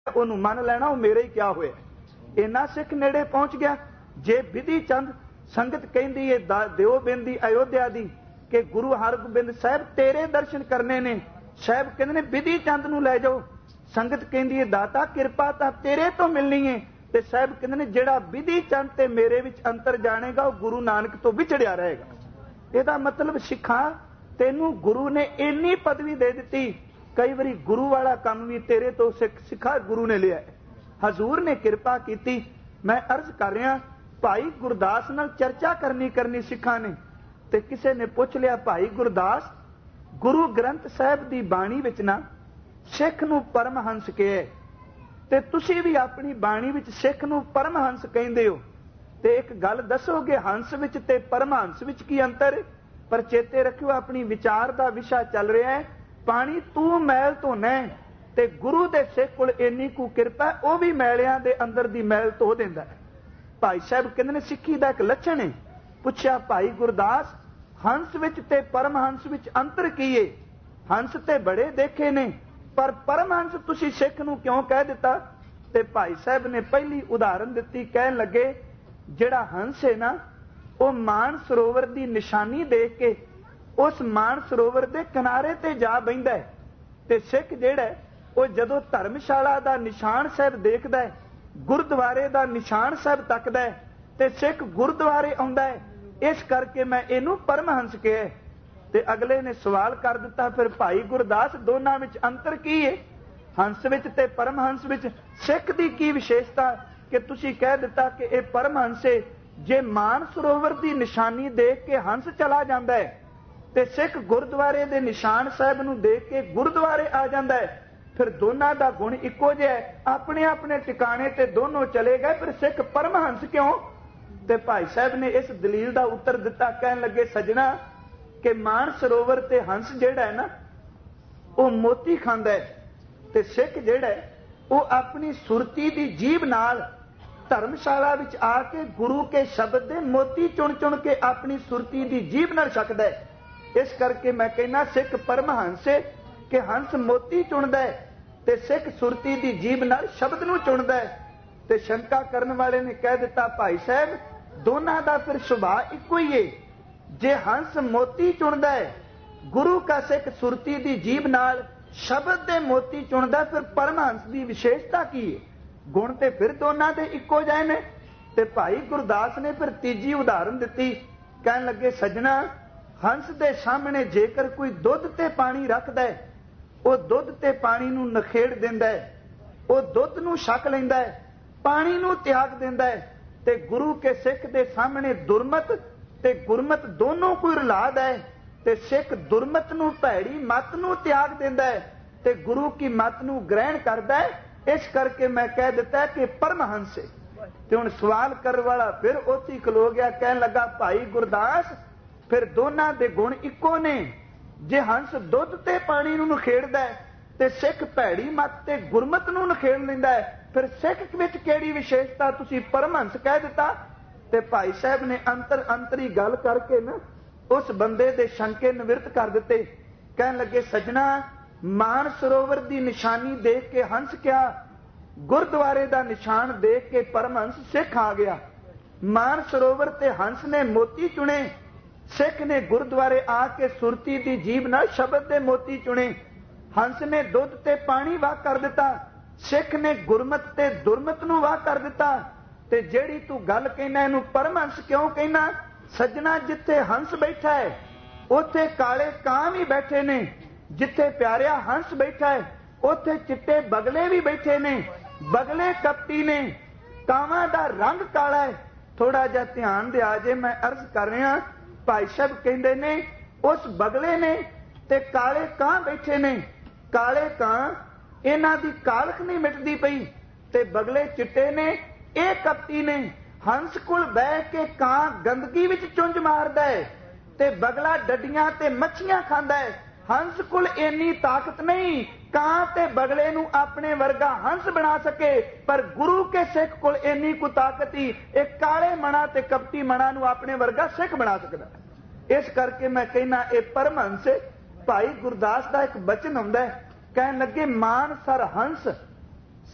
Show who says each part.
Speaker 1: ਉਹਨੂੰ ਮੰਨ ਲੈਣਾ, ਉਹ ਮੇਰੇ ਹੀ ਕਿਹਾ ਹੋਇਆ। ਇੰਨਾ ਸਿੱਖ ਨੇੜੇ ਪਹੁੰਚ ਗਿਆ। ਜੇ ਵਿਧੀ ਚੰਦ ਸੰਗਤ ਕਹਿੰਦੀ ਹੈ ਦਿਓ ਬੇਨਤੀ ਅਯੋਧਿਆ ਦੀ ਕਿ ਗੁਰੂ ਹਰਗੋਬਿੰਦ ਸਾਹਿਬ ਤੇਰੇ ਦਰਸ਼ਨ ਕਰਨੇ ਨੇ, ਸਾਹਿਬ ਕਹਿੰਦੇ ਨੇ ਵਿਧੀ ਚੰਦ ਨੂੰ ਲੈ ਜਾਓ। ਸੰਗਤ ਕਹਿੰਦੀ ਹੈ ਦਾਤਾ ਕਿਰਪਾ ਤਾਂ ਤੇਰੇ ਤੋਂ ਮਿਲਣੀ ਹੈ, ਤੇ ਸਾਹਿਬ ਕਹਿੰਦੇ ਨੇ ਜਿਹੜਾ ਵਿਧੀ ਚੰਦ ਤੇ ਮੇਰੇ ਵਿੱਚ ਅੰਤਰ ਜਾਣੇਗਾ ਉਹ ਗੁਰੂ ਨਾਨਕ ਤੋਂ ਵਿਛੜਿਆ ਰਹੇਗਾ। ਇਹਦਾ ਮਤਲਬ ਸਿੱਖਾਂ ਤੈਨੂੰ ਗੁਰੂ ਨੇ ਇੰਨੀ ਪਦਵੀ ਦੇ ਦਿੱਤੀ। ਕਈ ਵਾਰੀ ਗੁਰੂ ਵਾਲਾ ਕੰਮ ਵੀ ਤੇਰੇ ਤੋਂ ਸਿੱਖਾ ਗੁਰੂ ਨੇ ਲਿਆ। ਹਜ਼ੂਰ ਨੇ ਕਿਰਪਾ ਕੀਤੀ। ਮੈਂ ਅਰਜ਼ ਕਰ ਰਿਹਾ, ਭਾਈ ਗੁਰਦਾਸ ਨਾਲ ਚਰਚਾ ਕਰਨੀ ਸਿੱਖਾਂ ਨੇ, ਤੇ ਕਿਸੇ ਨੇ ਪੁੱਛ ਲਿਆ ਭਾਈ ਗੁਰਦਾਸ, ਗੁਰੂ ਗ੍ਰੰਥ ਸਾਹਿਬ ਦੀ ਬਾਣੀ ਵਿੱਚ ਨਾ ਸਿੱਖ ਨੂੰ ਪਰਮਹੰਸ ਕਿਹਾ, ਤੇ ਤੁਸੀਂ ਵੀ ਆਪਣੀ ਬਾਣੀ ਵਿੱਚ ਸਿੱਖ ਨੂੰ ਪਰਮਹੰਸ ਕਹਿੰਦੇ ਹੋ, ਤੇ ਇੱਕ ਗੱਲ ਦੱਸੋਗੇ ਹੰਸ ਵਿੱਚ ਤੇ ਪਰਮਹੰਸ ਵਿੱਚ ਕੀ ਅੰਤਰ ਹੈ? ਪਰ ਚੇਤੇ ਰੱਖਿਓ ਆਪਣੀ ਵਿਚਾਰ ਦਾ ਵਿਸ਼ਾ ਚੱਲ ਰਿਹਾ ਹੈ ਪਾਣੀ ਤੂੰ ਮੈਲ ਧੋਣਾ, ਤੇ ਗੁਰੂ ਦੇ ਸਿੱਖ ਕੋਲ ਇੰਨੀ ਕੁ ਕਿਰਪਾ ਉਹ ਵੀ ਮੈਲਿਆਂ ਦੇ ਅੰਦਰ ਦੀ ਮੈਲ ਧੋ ਦਿੰਦਾ ਹੈ। ਭਾਈ ਸਾਹਿਬ ਕਹਿੰਦੇ ਨੇ ਸਿੱਖੀ ਦਾ ਇੱਕ ਲੱਛਣ ਹੈ। ਪੁੱਛਿਆ ਭਾਈ ਗੁਰਦਾਸ ਹੰਸ ਵਿੱਚ ਤੇ ਪਰਮਹੰਸ ਵਿੱਚ ਅੰਤਰ ਕੀ ਹੈ? ਹੰਸ ਤੇ ਬੜੇ ਦੇਖੇ ਨੇ, ਪਰ ਪਰਮਹੰਸ ਤੁਸੀਂ ਸਿੱਖ ਨੂੰ ਕਿਉਂ ਕਹਿ ਦਿੱਤਾ? ਤੇ ਭਾਈ ਸਾਹਿਬ ਨੇ ਪਹਿਲੀ ਉਦਾਹਰਨ ਦਿੱਤੀ। ਕਹਿਣ ਲੱਗੇ ਜਿਹੜਾ ਹੰਸ ਹੈ ਨਾ ਉਹ ਮਾਨ ਸਰੋਵਰ ਦੀ ਨਿਸ਼ਾਨੀ ਦੇਖ ਕੇ ਉਸ ਮਾਨ ਸਰੋਵਰ ਦੇ ਕਿਨਾਰੇ ਤੇ ਜਾ ਬਹਿੰਦਾ ਹੈ, ਤੇ ਸਿੱਖ ਜਿਹੜਾ ਉਹ ਜਦੋਂ ਧਰਮਸ਼ਾਲਾ ਦਾ ਨਿਸ਼ਾਨ ਸਾਹਿਬ ਦੇਖਦਾ ਹੈ, ਗੁਰਦੁਆਰੇ ਦਾ ਨਿਸ਼ਾਨ ਸਾਹਿਬ ਤੱਕਦਾ ਹੈ, ਤੇ ਸਿੱਖ ਗੁਰਦੁਆਰੇ ਆਉਂਦਾ ਹੈ। ਇਸ ਕਰਕੇ ਮੈਂ ਇਹਨੂੰ ਪਰਮਹੰਸ ਕਿਹਾ। ਤੇ ਅਗਲੇ ਨੇ ਸਵਾਲ ਕਰ ਦਿੱਤਾ, ਫਿਰ ਭਾਈ ਗੁਰਦਾਸ ਦੋਨਾਂ ਵਿੱਚ ਅੰਤਰ ਕੀ ਹੈ? ਹੰਸ ਵਿੱਚ ਤੇ ਪਰਮਹੰਸ ਵਿੱਚ ਸਿੱਖ ਦੀ ਕੀ ਵਿਸ਼ੇਸ਼ਤਾ ਕਿ ਤੁਸੀਂ ਕਹਿ ਦਿੱਤਾ ਕਿ ਇਹ ਪਰਮਹੰਸ ਹੈ? ਜੇ ਮਾਨ ਸਰੋਵਰ ਦੀ ਨਿਸ਼ਾਨੀ ਦੇਖ ਕੇ ਹੰਸ ਚਲਾ ਜਾਂਦਾ ਹੈ, ਤੇ ਸਿੱਖ ਗੁਰਦੁਆਰੇ ਦੇ ਨਿਸ਼ਾਨ ਸਾਹਿਬ ਨੂੰ ਦੇਖ ਕੇ ਗੁਰਦੁਆਰੇ ਆ ਜਾਂਦਾ ਹੈ, ਫਿਰ ਦੋਨਾਂ ਦਾ ਗੁਣ ਇੱਕੋ ਜਿਹਾ ਹੈ, ਆਪਣੇ ਆਪਣੇ ਟਿਕਾਣੇ ਤੇ ਦੋਨੋਂ ਚਲੇ ਗਏ, ਫਿਰ ਸਿੱਖ ਪਰਮਹੰਸ ਕਿਉਂ? ਤੇ ਭਾਈ ਸਾਹਿਬ ਨੇ ਇਸ ਦਲੀਲ ਦਾ ਉੱਤਰ ਦਿੱਤਾ। ਕਹਿਣ ਲੱਗੇ ਸੱਜਣਾ ਕਿ ਮਾਨ ਸਰੋਵਰ ਤੇ ਹੰਸ ਜਿਹੜਾ ਹੈ ਨਾ ਉਹ ਮੋਤੀ ਖਾਂਦਾ ਹੈ, ਤੇ ਸਿੱਖ ਜਿਹੜਾ ਹੈ ਉਹ ਆਪਣੀ ਸੁਰਤੀ ਦੀ ਜੀਭ ਨਾਲ ਧਰਮਸ਼ਾਲਾ ਵਿੱਚ ਆ ਕੇ ਗੁਰੂ ਕੇ ਸ਼ਬਦ ਦੇ ਮੋਤੀ ਚੁਣ ਚੁਣ ਕੇ ਆਪਣੀ ਸੁਰਤੀ ਦੀ ਜੀਭ ਨਾਲ ਛਕਦਾ ਹੈ। ਇਸ ਕਰਕੇ ਮੈਂ ਕਹਿੰਦਾ ਸਿੱਖ ਪਰਮਹੰਸ ਹੈ ਕਿ ਹੰਸ ਮੋਤੀ ਚੁਣਦਾ ਹੈ ਤੇ ਸਿੱਖ ਸੁਰਤੀ ਦੀ ਜੀਭ ਨਾਲ ਸ਼ਬਦ ਨੂੰ ਚੁਣਦਾ ਹੈ। ਤੇ ਸ਼ੰਕਾ ਕਰਨ ਵਾਲੇ ਨੇ ਕਹਿ ਦਿੱਤਾ ਭਾਈ ਸਾਹਿਬ ਦੋਨਾਂ ਦਾ ਫਿਰ ਸੁਭਾਅ ਇੱਕੋ ਹੀ ਹੈ। ਜੇ ਹੰਸ ਮੋਤੀ ਚੁਣਦਾ ਹੈ, ਗੁਰੂ ਕਾ ਸਿੱਖ ਸੁਰਤੀ ਦੀ ਜੀਭ ਨਾਲ ਸ਼ਬਦ ਦੇ ਮੋਤੀ ਚੁਣਦਾ, ਫਿਰ ਪਰਮਹੰਸ ਦੀ ਵਿਸ਼ੇਸ਼ਤਾ ਕੀ ਹੈ? ਗੁਣ ਤੇ ਫਿਰ ਦੋਨਾਂ ਦੇ ਇੱਕੋ ਜਿਹੇ ਨੇ। ਤੇ ਭਾਈ ਗੁਰਦਾਸ ਨੇ ਫਿਰ ਤੀਜੀ ਉਦਾਹਰਨ ਦਿੱਤੀ। ਕਹਿਣ ਲੱਗੇ ਸੱਜਣਾ ਹੰਸ ਦੇ ਸਾਹਮਣੇ ਜੇਕਰ ਕੋਈ ਦੁੱਧ ਤੇ ਪਾਣੀ ਰੱਖਦਾ ਹੈ, ਉਹ ਦੁੱਧ ਤੇ ਪਾਣੀ ਨੂੰ ਨਖੇੜ ਦਿੰਦਾ ਹੈ, ਉਹ ਦੁੱਧ ਨੂੰ ਛਕ ਲੈਂਦਾ ਹੈ, ਪਾਣੀ ਨੂੰ ਤਿਆਗ ਦਿੰਦਾ ਹੈ। ਤੇ ਗੁਰੂ ਕੇ ਸਿੱਖ ਦੇ ਸਾਹਮਣੇ ਦੁਰਮਤ ਤੇ ਗੁਰਮਤ ਦੋਨੋਂ ਕੋਈ ਰਲਾਦ ਹੈ, ਤੇ ਸਿੱਖ ਦੁਰਮਤ ਨੂੰ ਭੈੜੀ ਮਤ ਨੂੰ ਤਿਆਗ ਦਿੰਦਾ ਹੈ ਤੇ ਗੁਰੂ ਕੀ ਮਤ ਨੂੰ ਗ੍ਰਹਿਣ ਕਰਦਾ ਹੈ। ਇਸ ਕਰਕੇ ਮੈਂ ਕਹਿ ਦਿੱਤਾ ਕਿ ਪਰਮਹੰਸ ਹੈ। ਤੇ ਹੁਣ ਸਵਾਲ ਕਰਨ ਵਾਲਾ ਫਿਰ ਉੱਥੇ ਖਲੋ ਗਿਆ। ਕਹਿਣ ਲੱਗਾ ਭਾਈ ਗੁਰਦਾਸ ਫਿਰ ਦੋਨਾਂ ਦੇ ਗੁਣ ਇੱਕੋ ਨੇ। ਜੇ ਹੰਸ ਦੁੱਧ ਤੇ ਪਾਣੀ ਨੂੰ ਨਖੇੜਦਾ ਹੈ ਤੇ ਸਿੱਖ ਭੈੜੀ ਮਤ ਤੇ ਗੁਰਮਤ ਨੂੰ ਨਖੇੜ ਲੈਂਦਾ ਹੈ, ਫਿਰ ਸਿੱਖ ਵਿੱਚ ਕਿਹੜੀ ਵਿਸ਼ੇਸ਼ਤਾ ਤੁਸੀਂ ਪਰਮਹੰਸ ਕਹਿ ਦਿੱਤਾ? ਤੇ ਭਾਈ ਸਾਹਿਬ ਨੇ ਅੰਤਰੀ ਗੱਲ ਕਰਕੇ ਨਾ ਉਸ ਬੰਦੇ ਦੇ ਸ਼ੰਕੇ ਨਿਵਰਤ ਕਰ ਦਿੱਤੇ। ਕਹਿਣ ਲੱਗੇ ਸੱਜਣਾ ਮਾਨ ਸਰੋਵਰ ਦੀ ਨਿਸ਼ਾਨੀ ਦੇਖ ਕੇ ਹੰਸ ਕਿਹਾ, ਗੁਰਦੁਆਰੇ ਦਾ ਨਿਸ਼ਾਨ ਦੇਖ ਕੇ ਪਰਮਹੰਸ ਸਿੱਖ ਆ ਗਿਆ। ਮਾਨ ਸਰੋਵਰ ਤੇ ਹੰਸ ਨੇ ਮੋਤੀ ਚੁਣੇ, ਸਿੱਖ ਨੇ ਗੁਰਦੁਆਰੇ ਆ ਕੇ ਸੁਰਤੀ ਦੀ ਜੀਭ ਨਾਲ ਸ਼ਬਦ ਦੇ ਮੋਤੀ ਚੁਣੇ। ਹੰਸ ਨੇ ਦੁੱਧ ਤੇ ਪਾਣੀ ਵਾਹ ਕਰ ਦਿੱਤਾ, ਸਿੱਖ ਨੇ ਗੁਰਮਤ ਤੇ ਦੁਰਮਤ ਨੂੰ ਵਾਹ ਕਰ ਦਿੱਤਾ। ਤੇ ਜਿਹੜੀ ਤੂੰ ਗੱਲ ਕਹਿਣਾ ਇਹਨੂੰ ਪਰਮਹੰਸ ਕਿਉਂ ਕਹਿਣਾ? ਸੱਜਣਾ ਜਿੱਥੇ ਹੰਸ ਬੈਠਾ ਹੈ ਉੱਥੇ ਕਾਲੇ ਕਾਂ ਵੀ ਬੈਠੇ ਨੇ, ਜਿੱਥੇ ਪਿਆਰਿਆ ਹੰਸ ਬੈਠਾ ਹੈ ਉੱਥੇ ਚਿੱਟੇ ਬਗਲੇ ਵੀ ਬੈਠੇ ਨੇ। ਬਗਲੇ ਕਪਟੀ ਨੇ, ਕਾਵਾਂ ਦਾ ਰੰਗ ਕਾਲਾ ਹੈ। ਥੋੜਾ ਜਿਹਾ ਧਿਆਨ ਦਿਆ ਜੇ, ਮੈਂ ਅਰਜ਼ ਕਰ ਰਿਹਾ। ਭਾਈ ਸਾਹਿਬ ਕਹਿੰਦੇ ਨੇ ਉਸ ਬਗਲੇ ਨੇ ਤੇ ਕਾਲੇ ਕਾਂ ਬੈਠੇ ਨੇ। ਕਾਲੇ ਕਾਂ ਇਹਨਾਂ ਦੀ ਕਾਲਖ ਨਹੀਂ ਮਿਟਦੀ ਪਈ, ਤੇ ਬਗਲੇ ਚਿੱਟੇ ਨੇ, ਇਹ ਕਪਟੀ ਨੇ। ਹੰਸ ਕੋਲ ਬਹਿ ਕੇ ਕਾਂ ਗੰਦਗੀ ਵਿੱਚ ਚੁੰਝ ਮਾਰਦਾ ਹੈ ਤੇ ਬਗਲਾ ਡੱਡੀਆਂ ਤੇ ਮੱਛੀਆਂ ਖਾਂਦਾ ਹੈ। ਹੰਸ ਕੋਲ ਇੰਨੀ ਤਾਕਤ ਨਹੀਂ ਕਾਂ ਤੇ ਬਗਲੇ ਨੂੰ ਆਪਣੇ ਵਰਗਾ ਹੰਸ ਬਣਾ ਸਕੇ, ਪਰ ਗੁਰੂ ਕੇ ਸਿੱਖ ਕੋਲ ਇੰਨੀ ਕੁ ਤਾਕਤ ਹੀ ਇਹ ਕਾਲੇ ਮਣਾ ਤੇ ਕਪਟੀ ਮਣਾ ਨੂੰ ਆਪਣੇ ਵਰਗਾ ਸਿੱਖ ਬਣਾ ਸਕਦਾ। ਇਸ ਕਰਕੇ ਮੈਂ ਕਹਿਣਾ ਇਹ ਪਰਮਹੰਸ। ਭਾਈ ਗੁਰਦਾਸ ਦਾ ਇੱਕ ਬਚਨ ਹੁੰਦਾ ਹੈ, ਕਹਿਣ ਲੱਗੇ ਮਾਨ ਸਰ ਹੰਸ